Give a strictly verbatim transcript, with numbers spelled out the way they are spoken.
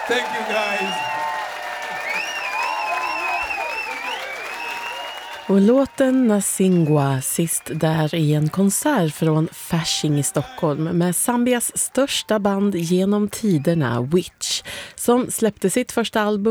Thank you guys. Och låten Nasingwa sist där i en konsert från Fasching i Stockholm med Zambias största band genom tiderna, Witch, som släppte sitt första album